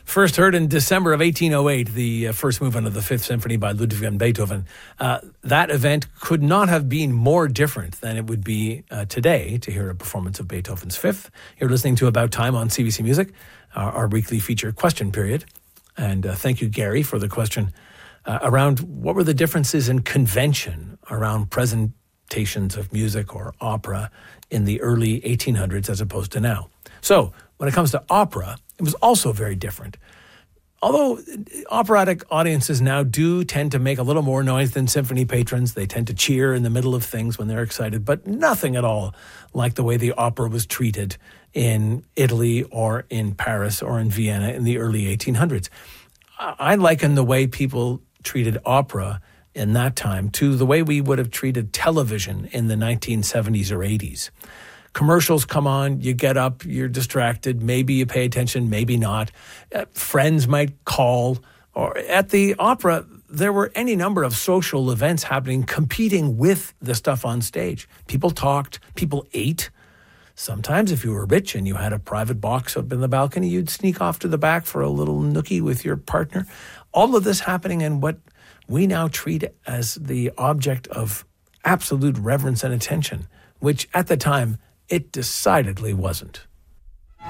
First heard in December of 1808, the first movement of the Fifth Symphony by Ludwig van Beethoven. That event could not have been more different than it would be today to hear a performance of Beethoven's Fifth. You're listening to About Time on CBC Music, our weekly feature question period. And thank you, Gary, for the question around what were the differences in convention around presentations of music or opera in the early 1800s as opposed to now. So when it comes to opera, it was also very different. Although operatic audiences now do tend to make a little more noise than symphony patrons, they tend to cheer in the middle of things when they're excited, but nothing at all like the way the opera was treated in Italy or in Paris or in Vienna in the early 1800s. I liken the way people treated opera in that time to the way we would have treated television in the 1970s or 80s. Commercials come on, you get up, you're distracted, maybe you pay attention, maybe not. Friends might call. Or at the opera, there were any number of social events happening, competing with the stuff on stage. People talked, people ate. Sometimes if you were rich and you had a private box up in the balcony, you'd sneak off to the back for a little nookie with your partner. All of this happening in what we now treat as the object of absolute reverence and attention, which at the time, it decidedly wasn't.